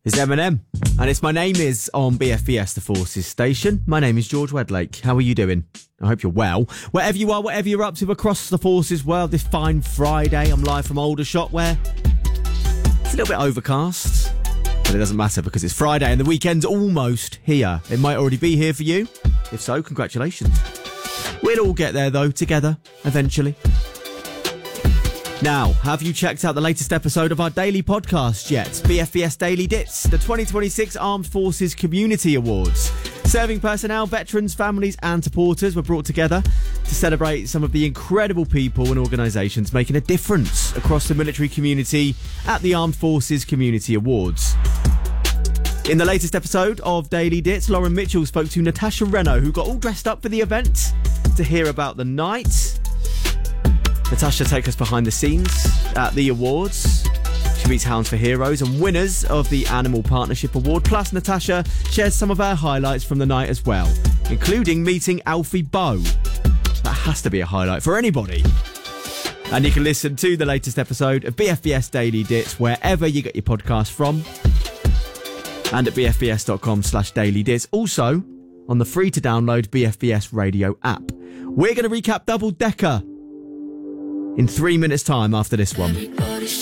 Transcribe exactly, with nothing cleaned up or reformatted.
It's Eminem, and it's My Name Is on B F B S, the Forces station. My name is George Wedlake. How are you doing? I hope you're well. Wherever you are, whatever you're up to across the Forces world, this fine Friday, I'm live from Aldershot, where it's a little bit overcast, but it doesn't matter because it's Friday and the weekend's almost here. It might already be here for you. If so, congratulations. We'll all get there, though, together, eventually. Now, have you checked out the latest episode of our daily podcast yet? B F B S Daily Dits, the twenty twenty-six Armed Forces Community Awards. Serving personnel, veterans, families and supporters were brought together to celebrate some of the incredible people and organisations making a difference across the military community at the Armed Forces Community Awards. In the latest episode of Daily Dits, Lauren Mitchell spoke to Natasha Reno, who got all dressed up for the event, to hear about the night. Natasha takes us behind the scenes at the awards. She meets Hounds for Heroes and winners of the Animal Partnership Award. Plus, Natasha shares some of her highlights from the night as well, including meeting Alfie Boe. That has to be a highlight for anybody. And you can listen to the latest episode of B F B S Daily Dits wherever you get your podcast from, and at bfbs.com slash daily dits. Also, on the free-to-download B F B S radio app. We're going to recap Double Decker in three minutes' time after this one.